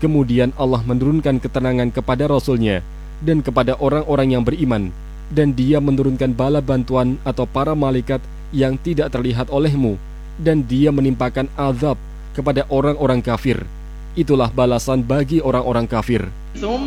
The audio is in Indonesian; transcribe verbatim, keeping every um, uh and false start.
Kemudian Allah menurunkan ketenangan kepada Rasul-Nya dan kepada orang-orang yang beriman, dan Dia menurunkan bala bantuan atau para malaikat yang tidak terlihat olehmu, dan Dia menimpakan azab kepada orang-orang kafir. Itulah balasan bagi orang-orang kafir.